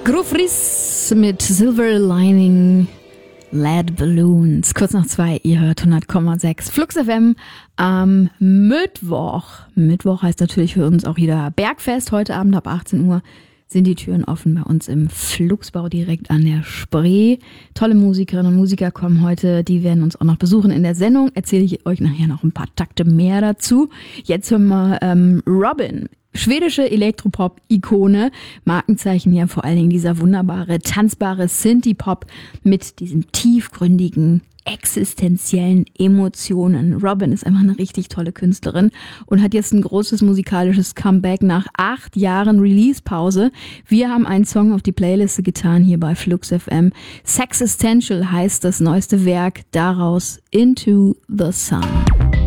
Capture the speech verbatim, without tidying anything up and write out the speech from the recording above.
Grufris mit Silver Lining Lead Balloons. Kurz nach zwei, ihr hört hundert Komma sechs Flux F M am Mittwoch. Mittwoch heißt natürlich für uns auch wieder Bergfest. Heute Abend ab achtzehn Uhr sind die Türen offen bei uns im Flugsbau direkt an der Spree. Tolle Musikerinnen und Musiker kommen heute, die werden uns auch noch besuchen in der Sendung. Erzähle ich euch nachher noch ein paar Takte mehr dazu. Jetzt hören wir ähm, Robyn. Schwedische Elektropop-Ikone, Markenzeichen ja vor allen Dingen dieser wunderbare, tanzbare Synthie-Pop mit diesen tiefgründigen, existenziellen Emotionen. Robyn ist einfach eine richtig tolle Künstlerin und hat jetzt ein großes musikalisches Comeback nach acht Jahren Release-Pause. Wir haben einen Song auf die Playliste getan hier bei Flux F M. Sexistential heißt das neueste Werk, daraus Into the Sun.